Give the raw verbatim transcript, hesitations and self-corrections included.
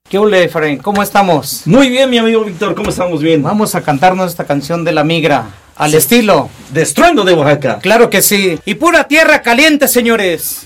¿Qué ole, Efraín? ¿Cómo estamos? Muy bien, mi amigo Víctor, ¿cómo estamos? Bien. Vamos a cantarnos esta canción de La Migra, al Sí. estilo De Estruendo de Oaxaca. Claro que sí. Y pura tierra caliente, señores.